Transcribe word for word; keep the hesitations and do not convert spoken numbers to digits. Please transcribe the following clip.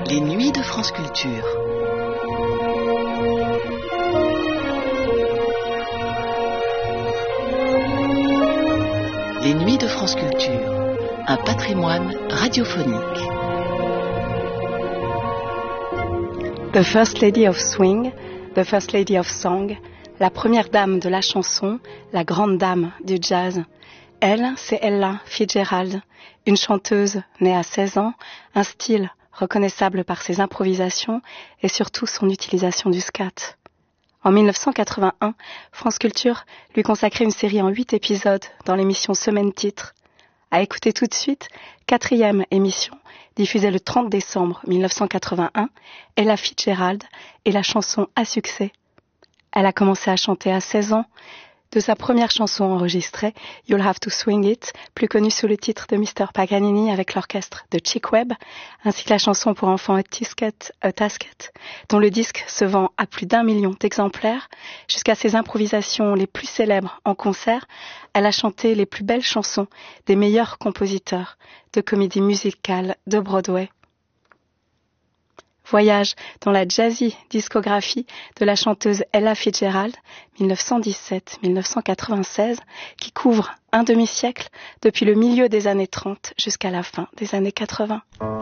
Les nuits de France Culture. Les nuits de France Culture, un patrimoine radiophonique. The First Lady of Swing, the First Lady of Song, la première dame de la chanson, la grande dame du jazz. Elle, c'est Ella Fitzgerald, une chanteuse née à seize ans, un style reconnaissable par ses improvisations et surtout son utilisation du scat. En dix-neuf cent quatre-vingt-un, France Culture lui consacrait une série en huit épisodes dans l'émission Semaine Titre. À écouter tout de suite, quatrième émission, diffusée le trente décembre mille neuf cent quatre-vingt-un, Ella Fitzgerald et la chanson à succès. Elle a commencé à chanter à seize ans, de sa première chanson enregistrée, You'll Have to Swing It, plus connue sous le titre de mister Paganini avec l'orchestre de Chick Webb, ainsi que la chanson pour enfants A Tisket, A Tasket, dont le disque se vend à plus d'un million d'exemplaires, jusqu'à ses improvisations les plus célèbres en concert. Elle a chanté les plus belles chansons des meilleurs compositeurs de comédies musicales de Broadway. Voyage dans la jazzy discographie de la chanteuse Ella Fitzgerald, dix-neuf cent dix-sept à dix-neuf cent quatre-vingt-seize, qui couvre un demi-siècle depuis le milieu des années trente jusqu'à la fin des années quatre-vingts.